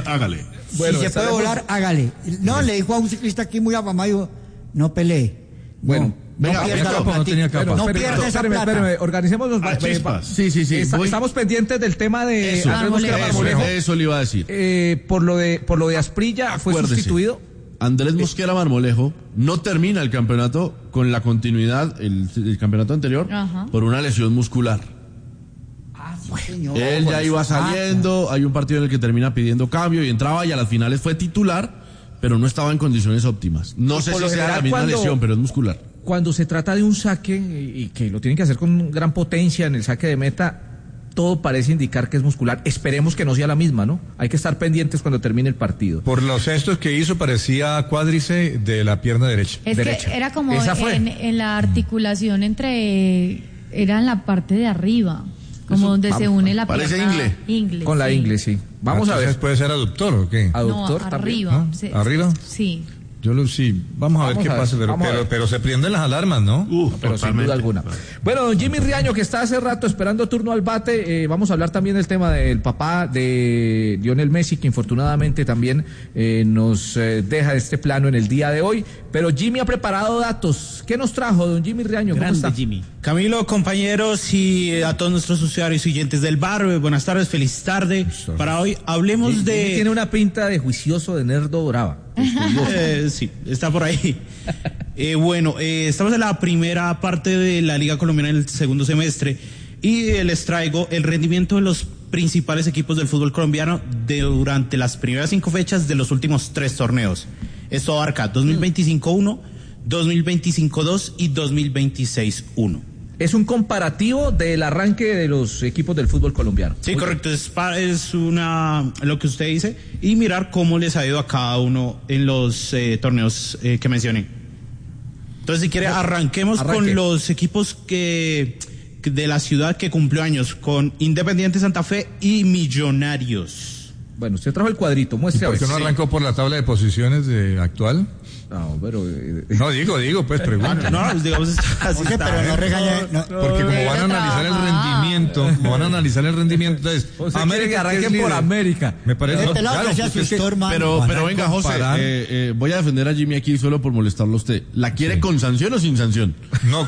hágale. Bueno, si se puede volar, hágale. No, le dijo a un ciclista aquí muy afamado, dijo, no pelee. Bueno, no pierda la plata. No pierda esa plata. Espérame, organicémonos. Sí. Estamos pendientes del tema de Andrés Mosquera Marmolejo. Eso le iba a decir. Por lo de Asprilla, fue sustituido. Andrés Mosquera Marmolejo no termina el campeonato con la continuidad, el campeonato anterior, por una lesión muscular. Señor, él ya iba saliendo, hay un partido en el que termina pidiendo cambio y entraba y a las finales fue titular, pero no estaba en condiciones óptimas. No sé si será la misma lesión, pero es muscular. Cuando se trata de un saque, y que lo tienen que hacer con gran potencia en el saque de meta, todo parece indicar que es muscular. Esperemos que no sea la misma, ¿no? Hay que estar pendientes cuando termine el partido. Por los gestos que hizo parecía cuádriceps de la pierna derecha. Es que era como en la articulación era en la parte de arriba. Como donde se une la pierna. Parece ingle. Con la ingle, sí. Vamos a ver. ¿Puede ser aductor o qué? Aductor no, también. arriba. ¿No? ¿Arriba? Sí. Vamos a ver qué pasa, pero se prenden las alarmas, ¿no? Pero sin duda alguna. Bueno, don Jimmy Riaño, que está hace rato esperando turno al bate, vamos a hablar también del tema del papá de Lionel Messi, que infortunadamente también nos deja este plano en el día de hoy. Pero Jimmy ha preparado datos. ¿Qué nos trajo, don Jimmy Riaño? ¿Cómo está? Jimmy. Camilo, compañeros y a todos nuestros usuarios y oyentes del bar, buenas tardes, feliz tarde. Para hoy hablemos de... Tiene una pinta de juicioso, de nerdo brava. Sí, está por ahí. Estamos en la primera parte de la Liga Colombiana en el segundo semestre y les traigo el rendimiento de los principales equipos del fútbol colombiano durante las primeras 5 fechas de los últimos 3 torneos. Esto abarca 2025-1, 2025-2 y 2026-1. Es un comparativo del arranque de los equipos del fútbol colombiano. Sí, correcto, es lo que usted dice, y mirar cómo les ha ido a cada uno en los torneos que mencioné. Entonces, si quiere, arranquemos con los equipos de la ciudad que cumplió años, con Independiente Santa Fe y Millonarios. Bueno, usted trajo el cuadrito, muestre a ver. ¿Por qué no arrancó por la tabla de posiciones actual? No, pero... No, digo, pues pregunto. No, digamos, así está. Pero no regañe. Porque como van a analizar el rendimiento, entonces... América, que arranquen por América. Me parece... Pero venga, José, voy a defender a Jimmy aquí solo por molestarlo a usted. ¿La quiere con sanción o sin sanción? No,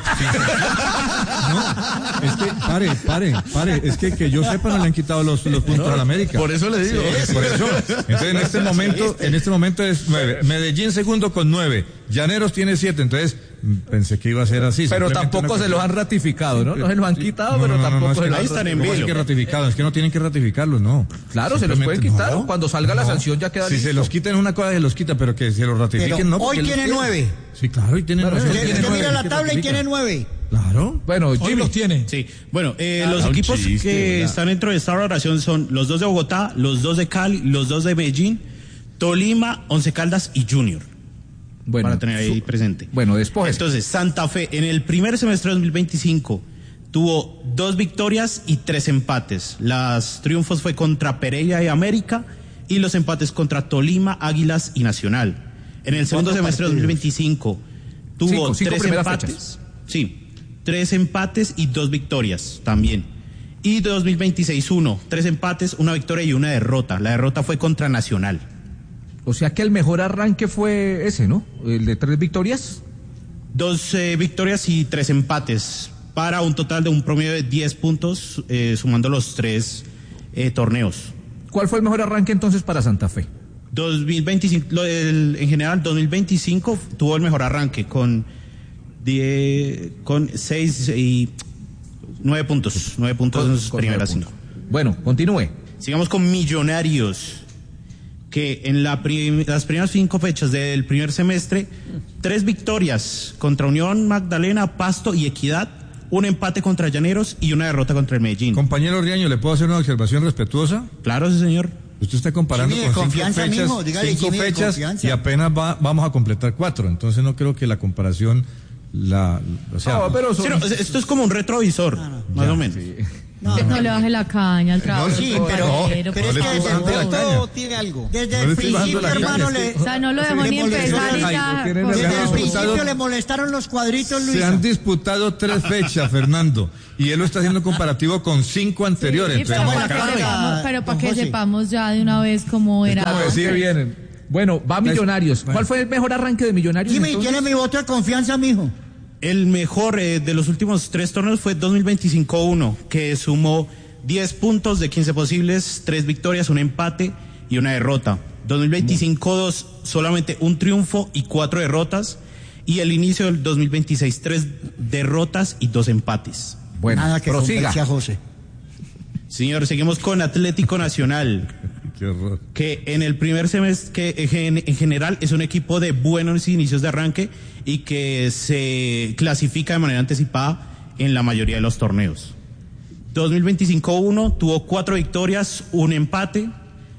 es que, pare, es que yo sepa no le han quitado los puntos a la América. Por eso le digo. Por eso. Entonces en este momento es 9. Medellín segundo con 9. Llaneros tiene 7, entonces pensé que iba a ser así. Pero tampoco se los han ratificado, ¿no? No se los han quitado, pero tampoco se los han ratificado. Ahí están en vivo. Es que no tienen que ratificarlos, no. Claro, se los pueden quitar. No, cuando salga la sanción ya queda listo. Si se los quitan una cosa, se los quita, pero que se los ratifiquen, pero no. Hoy tiene 9. Sí, claro, hoy tiene 9. Usted mira la tabla y tiene 9. Claro. Bueno, Jimmy los tiene. Sí. Bueno, los equipos que están dentro de esta valoración son los 2 de Bogotá, los 2 de Cali, los 2 de Medellín, Tolima, Once Caldas y Junior. Bueno, para tener ahí presente. Bueno, después. Entonces, Santa Fe en el primer semestre de 2025 tuvo 2 victorias y 3 empates. Los triunfos fue contra Pereira y América y los empates contra Tolima, Águilas y Nacional. En el segundo semestre de 2025 tuvo 3 empates. Fechas. Sí. 3 empates y 2 victorias también. Y de 2026-1, 3 empates, 1 victoria y 1 derrota. La derrota fue contra Nacional. O sea que el mejor arranque fue ese, ¿no? El de 3 victorias. 2 victorias y 3 empates, para un total de un promedio de 10 puntos, sumando los 3 torneos. ¿Cuál fue el mejor arranque entonces para Santa Fe? 2025, en general, 2025 tuvo el mejor arranque con 6 y 9 puntos. 9 puntos en sus primeras 5. Bueno, continúe. Sigamos con Millonarios, que en las primeras 5 fechas del primer semestre, 3 victorias contra Unión Magdalena, Pasto y Equidad, 1 empate contra Llaneros y 1 derrota contra el Medellín. Compañero Riaño, ¿le puedo hacer una observación respetuosa? Claro, sí, señor. Usted está comparando con 5 fechas, 5 fechas y apenas vamos a completar 4, entonces no creo que la comparación esto es como un retrovisor, más o menos. Sí. No le baje la caña al trabajo. Sí, pero es que desde el punto tiene algo. Desde el principio, hermano, o sea, no lo dejó ni empezar y ya. Desde el principio le molestaron los cuadritos, Luis. Se han disputado 3 fechas, Fernando, y él lo está haciendo comparativo con 5 anteriores. Sí, pero para que sepamos ya de una vez cómo era. Sí, vienen. Bueno, va Millonarios. ¿Cuál fue el mejor arranque de Millonarios? Jimmy, tiene mi voto de confianza, mijo. El mejor de los últimos 3 torneos fue 2025-1, que sumó 10 puntos de 15 posibles, 3 victorias, un empate y una derrota. 2025-2, solamente un triunfo y 4 derrotas. Y el inicio del 2026, 3 derrotas y 2 empates. Bueno, nada que prosiga. José. Señor, seguimos con Atlético Nacional. Qué horror. Que en el primer semestre, que en general es un equipo de buenos inicios de arranque y que se clasifica de manera anticipada en la mayoría de los torneos. 2025-1 tuvo 4 victorias, un empate.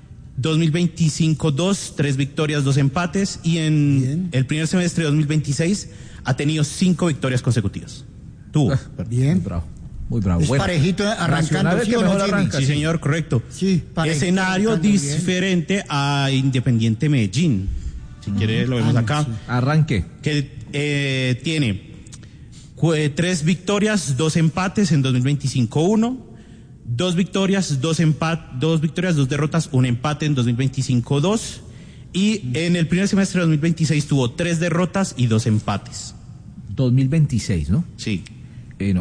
2025-2, 3 victorias, 2 empates. Y en el primer semestre de 2026 ha tenido 5 victorias consecutivas. Bien. Bravo. Muy bravo. Es parejito arrancando, ¿sí o no, Jimmy? Sí, señor, correcto. Sí, escenario diferente a Independiente Medellín. Si quiere, lo vemos acá. Sí. Arranque. Que tiene 3 victorias, 2 empates en 2025-1. 2 victorias, 2 derrotas, un empate en 2025-2. Y en el primer semestre de 2026 tuvo 3 derrotas y 2 empates. 2026, ¿no? Sí. No.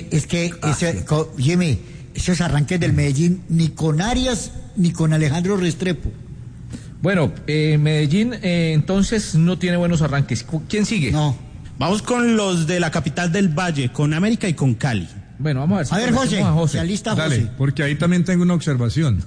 Jimmy, esos arranques del Medellín, ni con Arias, ni con Alejandro Restrepo. Bueno, Medellín entonces no tiene buenos arranques. ¿Quién sigue? No. Vamos con los de la capital del Valle, con América y con Cali. Bueno, vamos a ver. A ver, José. Ya lista, Dale, José. porque ahí también tengo una observación.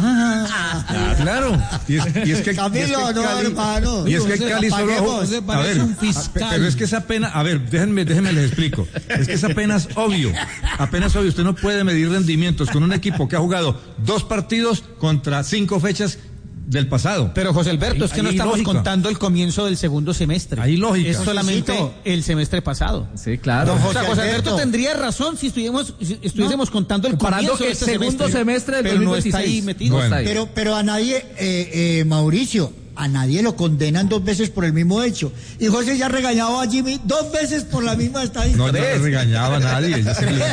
Claro. Y es que Camilo, no, hermano. Y es que Cali solo... A A ver, pero es que es apenas... A ver, déjenme les explico. Es que es apenas obvio. Usted no puede medir rendimientos con un equipo que ha jugado 2 partidos contra 5 fechas del pasado. Pero José Alberto, es que no estamos contando el comienzo del segundo semestre. Hay lógica. Es solamente el semestre pasado. Sí, claro. O sea, José Alberto tendría razón si estuviésemos contando el comienzo que este el segundo semestre del pero 2026. No está ahí metido. Bueno. No está ahí. Pero a nadie, Mauricio, a nadie lo condenan 2 veces por el mismo hecho. Y José ya ha regañado a Jimmy 2 veces por la misma estadística. No, yo no regañaba a nadie.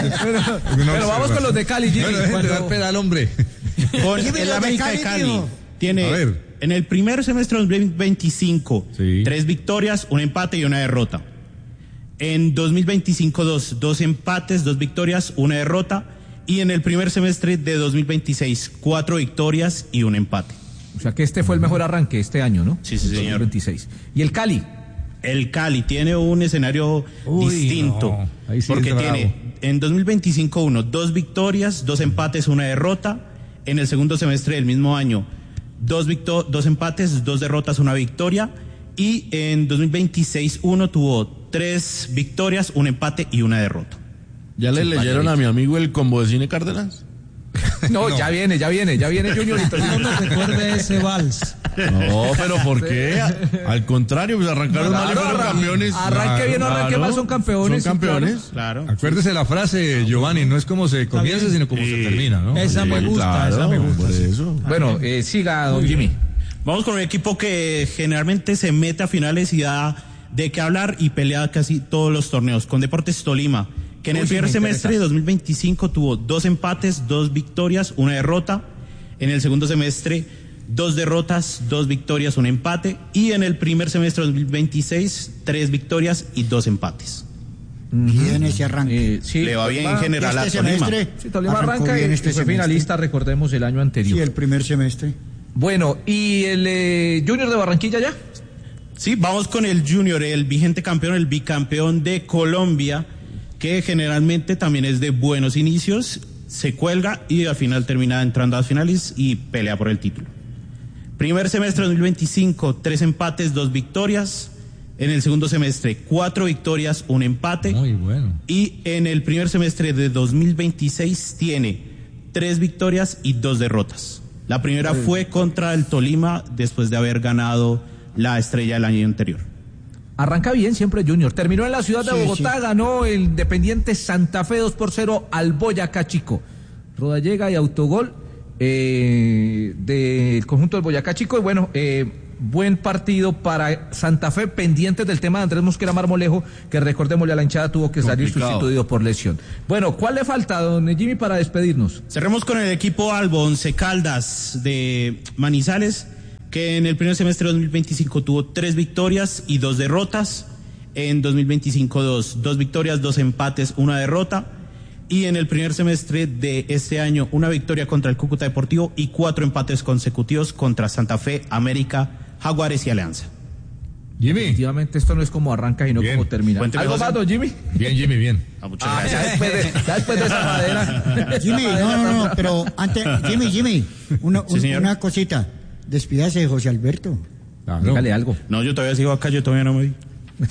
Pero vamos con los de Cali, Jimmy. Bueno, dejen de dar pedal, hombre. Con Jimmy, el los de América de Cali, Cali. tío. Tiene en el primer semestre de 2025 Sí. 3 victorias, un empate y una derrota. En 2025-2, 2 empates, 2 victorias, una derrota. Y en el primer semestre de 2026, 4 victorias y un empate. O sea que este fue el mejor arranque este año, ¿no? Sí, señor. 2026. ¿Y el Cali? El Cali tiene un escenario distinto. No. Ahí sí porque es bravo. tiene en 2025-1, 2 victorias, 2 empates, una derrota. En el segundo semestre del mismo año, 2 empates, 2 derrotas, una victoria. Y en 2026-1 tuvo 3 victorias, un empate y una derrota. ¿Ya le leyeron a mi amigo el combo de Cine Cárdenas? No, ya viene Junior. No me recuerde ese vals. No, pero ¿por qué? Al contrario, pues arrancaron mal y fueron campeones. Arranque bien o arranque mal, son campeones. Son campeones. Claro. Acuérdese la frase, Giovanni, no es como se comienza, sino como se termina, ¿no? Esa me gusta, esa me gusta. Por eso. Bueno, siga, don Jimmy. Vamos con un equipo que generalmente se mete a finales y da de qué hablar y pelea casi todos los torneos, con Deportes Tolima, que en el primer semestre de 2025 tuvo 2 empates, 2 victorias, una derrota. En el segundo semestre, 2 derrotas, 2 victorias, un empate. Y en el primer semestre de 2026, 3 victorias y 2 empates. Bien ese arranque. Sí, Le va bien en general a Este Tolima. semestre Sí, Tolima arrancó arranca bien y este fue semestre. finalista, recordemos, el año anterior. Sí, el primer semestre. Bueno, ¿y el Junior de Barranquilla ya? Sí, vamos con el Junior, el vigente campeón, el bicampeón de Colombia, que generalmente también es de buenos inicios, se cuelga y al final termina entrando a las finales y pelea por el título. Primer semestre de 2025, 3 empates, 2 victorias. En el segundo semestre, 4 victorias, un empate. Muy bueno. Y en el primer semestre de 2026 tiene 3 victorias y 2 derrotas. La primera fue contra el Tolima después de haber ganado la Estrella el año anterior. Arranca bien siempre Junior. Terminó en la ciudad de Sí, Bogotá, sí. ganó el Independiente Santa Fe 2-0 al Boyacá Chico. Rodallega y autogol del conjunto del Boyacá Chico. Y bueno, buen partido para Santa Fe, pendientes del tema de Andrés Mosquera Marmolejo, que recordémosle a la hinchada tuvo que salir sustituido por lesión. Bueno, ¿cuál le falta, don Jimmy, para despedirnos? Cerremos con el equipo Albo, Once Caldas de Manizales, que en el primer semestre de 2025 tuvo 3 victorias y 2 derrotas. En 2025 2 victorias, 2 empates, 1 derrota. Y en el primer semestre de este año 1 victoria contra el Cúcuta Deportivo y 4 empates consecutivos contra Santa Fe, América, Jaguares y Alianza. Jimmy. Efectivamente, esto no es como arranca, sino como termina. Cuénteme, ¿Algo más, don Jimmy? Bien, Jimmy, bien. Muchas gracias. Ya después de esa madera. Jimmy, no, pero antes, Jimmy, Sí, una cosita. Despídase de José Alberto. Claro. Dígale algo. No, yo todavía sigo acá, yo todavía no me vi.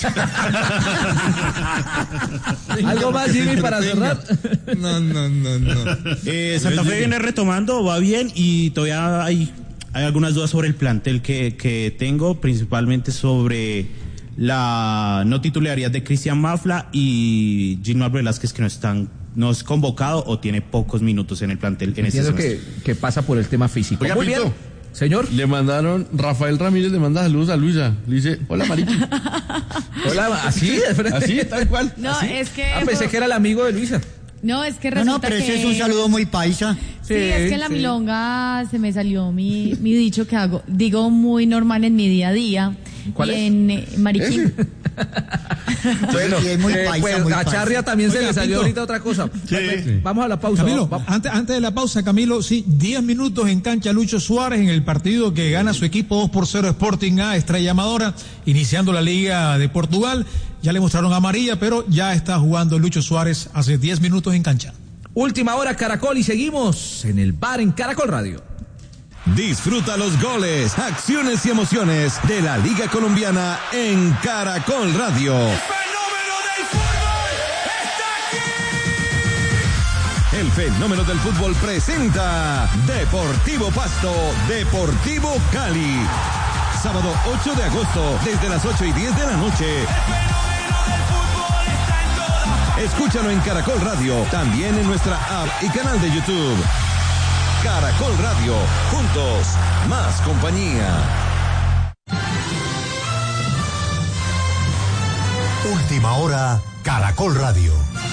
¿Algo más, Jimmy, para cerrar? No. Santa Fe viene retomando, va bien y todavía hay algunas dudas sobre el plantel que tengo, principalmente sobre la no titularidad de Cristian Mafla y Gilmar Velázquez, que no es convocado o tiene pocos minutos en el plantel en este semestre. que pasa por el tema físico. Oiga, Muy Pito, bien, señor. Le mandaron, Rafael Ramírez le manda saludos a Luisa. Le dice, hola Marichi. Hola, así, Así, tal cual. No, así. es que... pensé que era el amigo de Luisa. No, es que resulta No, pero ese que... es un saludo muy paisa. Sí, es que en la milonga se me salió mi dicho que digo muy normal en mi día a día. ¿Cuál y es? en mariquín. Bueno, Sí, es muy paisa, pues muy a paisa. Charria también se Oiga, le salió Pito. ahorita otra cosa. Vamos a la pausa. Camilo, Vamos. antes de la pausa, Camilo, sí, 10 minutos en cancha Lucho Suárez en el partido que gana su equipo 2-0 Sporting A, Estrella Amadora, iniciando la Liga de Portugal. Ya le mostraron amarilla, pero ya está jugando Lucho Suárez hace 10 minutos en cancha. Última hora, Caracol, y seguimos en el bar en Caracol Radio. Disfruta los goles, acciones y emociones de la Liga Colombiana en Caracol Radio. El fenómeno del fútbol presenta Deportivo Pasto, Deportivo Cali. Sábado 8 de agosto, desde las 8:10 de la noche. Escúchalo en Caracol Radio, también en nuestra app y canal de YouTube. Caracol Radio, juntos, más compañía. Última hora, Caracol Radio.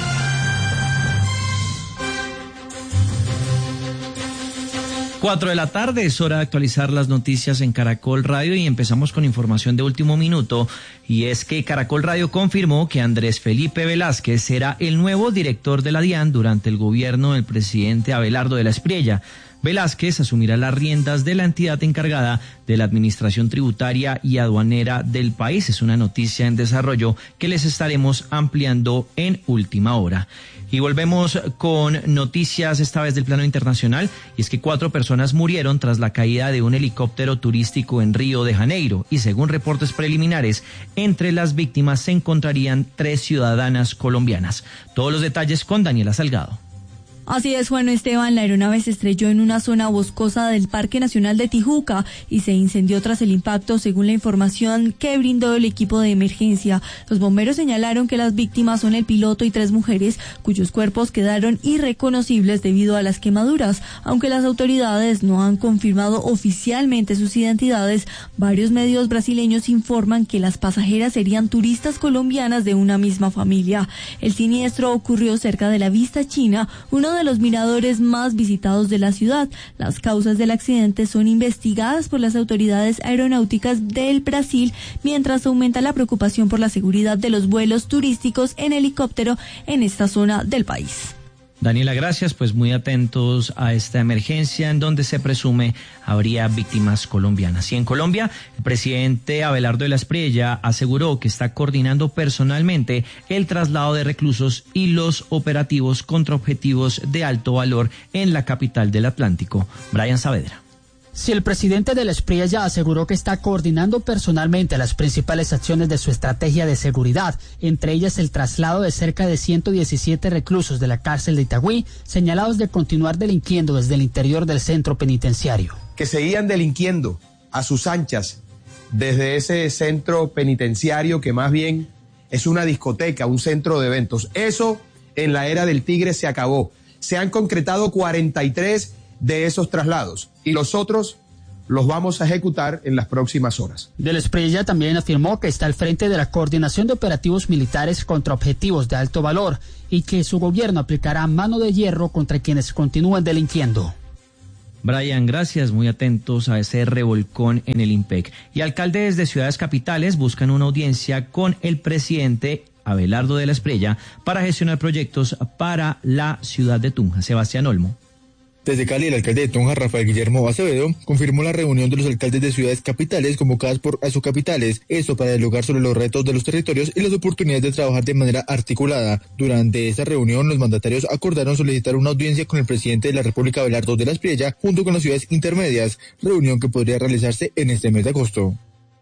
Cuatro de la tarde, es hora de actualizar las noticias en Caracol Radio y empezamos con información de último minuto, y es que Caracol Radio confirmó que Andrés Felipe Velázquez será el nuevo director de la DIAN durante el gobierno del presidente Abelardo de la Espriella. Velázquez asumirá las riendas de la entidad encargada de la administración tributaria y aduanera del país. Es una noticia en desarrollo que les estaremos ampliando en última hora. Y volvemos con noticias esta vez del plano internacional, y es que 4 personas murieron tras la caída de un helicóptero turístico en Río de Janeiro, y según reportes preliminares, entre las víctimas se encontrarían 3 ciudadanas colombianas. Todos los detalles con Daniela Salgado. Así es, Juan Esteban, la aeronave se estrelló en una zona boscosa del Parque Nacional de Tijuca y se incendió tras el impacto, según la información que brindó el equipo de emergencia. Los bomberos señalaron que las víctimas son el piloto y 3 mujeres, cuyos cuerpos quedaron irreconocibles debido a las quemaduras. Aunque las autoridades no han confirmado oficialmente sus identidades, varios medios brasileños informan que las pasajeras serían turistas colombianas de una misma familia. El siniestro ocurrió cerca de la Vista China, uno de los miradores más visitados de la ciudad. Las causas del accidente son investigadas por las autoridades aeronáuticas del Brasil, mientras aumenta la preocupación por la seguridad de los vuelos turísticos en helicóptero en esta zona del país. Daniela, gracias. Pues muy atentos a esta emergencia en donde se presume habría víctimas colombianas. Y en Colombia, el presidente Abelardo de la Espriella aseguró que está coordinando personalmente el traslado de reclusos y los operativos contra objetivos de alto valor en la capital del Atlántico. Brian Saavedra. Si el presidente de la Espriella aseguró que está coordinando personalmente las principales acciones de su estrategia de seguridad, entre ellas el traslado de cerca de 117 reclusos de la cárcel de Itagüí, señalados de continuar delinquiendo desde el interior del centro penitenciario. Que seguían delinquiendo a sus anchas desde ese centro penitenciario que más bien es una discoteca, un centro de eventos. Eso en la era del Tigre se acabó. Se han concretado 43 de esos traslados y los otros los vamos a ejecutar en las próximas horas. Del Espriella también afirmó que está al frente de la coordinación de operativos militares contra objetivos de alto valor y que su gobierno aplicará mano de hierro contra quienes continúen delinquiendo. Brian, gracias, muy atentos a ese revolcón en el IMPEC. Y alcaldes de ciudades capitales buscan una audiencia con el presidente Abelardo de la Espriella para gestionar proyectos para la ciudad de Tunja. Sebastián Olmo. Desde Cali, el alcalde de Tunja, Rafael Guillermo Acevedo, confirmó la reunión de los alcaldes de ciudades capitales convocadas por Asocapitales, esto para dialogar sobre los retos de los territorios y las oportunidades de trabajar de manera articulada. Durante esta reunión, los mandatarios acordaron solicitar una audiencia con el presidente de la República, Abelardo de la Espriella, junto con las ciudades intermedias, reunión que podría realizarse en este mes de agosto.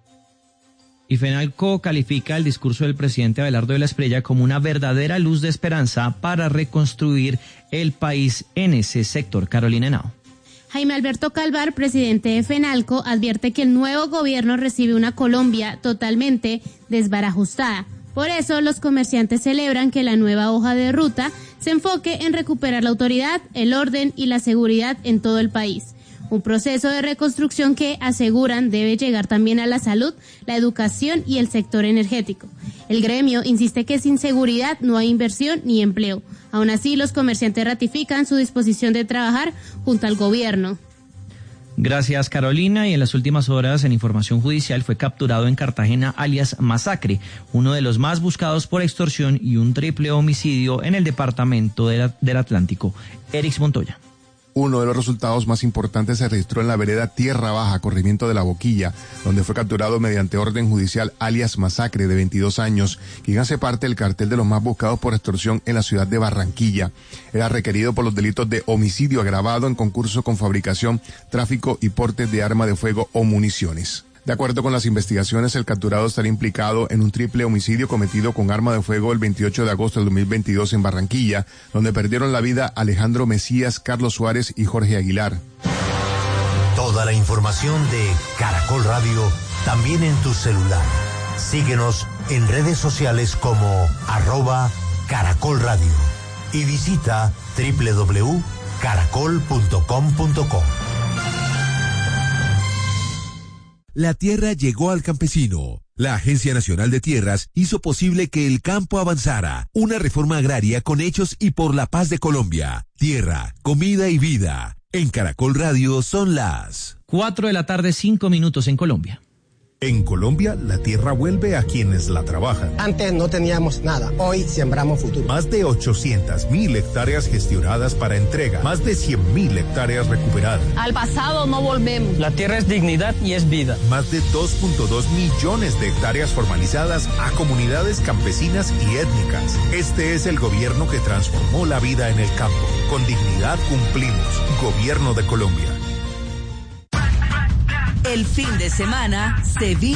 Y FENALCO califica el discurso del presidente Abelardo de la Espriella como una verdadera luz de esperanza para reconstruir el país en ese sector. Carolina Henao. Jaime Alberto Calvar, presidente de FENALCO, advierte que el nuevo gobierno recibe una Colombia totalmente desbarajustada. Por eso, los comerciantes celebran que la nueva hoja de ruta se enfoque en recuperar la autoridad, el orden y la seguridad en todo el país. Un proceso de reconstrucción que, aseguran, debe llegar también a la salud, la educación y el sector energético. El gremio insiste que sin seguridad no hay inversión ni empleo. Aún así, los comerciantes ratifican su disposición de trabajar junto al gobierno. Gracias, Carolina. Y en las últimas horas, en información judicial, fue capturado en Cartagena alias Masacre, uno de los más buscados por extorsión y un triple homicidio en el departamento del Atlántico. Erix Montoya. Uno de los resultados más importantes se registró en la vereda Tierra Baja, corregimiento de La Boquilla, donde fue capturado mediante orden judicial alias Masacre, de 22 años, quien hace parte del cartel de los más buscados por extorsión en la ciudad de Barranquilla. Era requerido por los delitos de homicidio agravado en concurso con fabricación, tráfico y porte de arma de fuego o municiones. De acuerdo con las investigaciones, el capturado estaría implicado en un triple homicidio cometido con arma de fuego el 28 de agosto del 2022 en Barranquilla, donde perdieron la vida Alejandro Mesías, Carlos Suárez y Jorge Aguilar. Toda la información de Caracol Radio también en tu celular. Síguenos en redes sociales como @Caracol Radio y visita www.caracol.com.co. La tierra llegó al campesino. La Agencia Nacional de Tierras hizo posible que el campo avanzara. Una reforma agraria con hechos y por la paz de Colombia. Tierra, comida y vida. En Caracol Radio son las 4 de la tarde, 5 minutos en Colombia. En Colombia, la tierra vuelve a quienes la trabajan. Antes no teníamos nada, hoy sembramos futuro. Más de 800.000 hectáreas gestionadas para entrega, más de 100.000 hectáreas recuperadas. Al pasado no volvemos. La tierra es dignidad y es vida. Más de 2.2 millones de hectáreas formalizadas a comunidades campesinas y étnicas. Este es el gobierno que transformó la vida en el campo. Con dignidad cumplimos. Gobierno de Colombia. El fin de semana se vive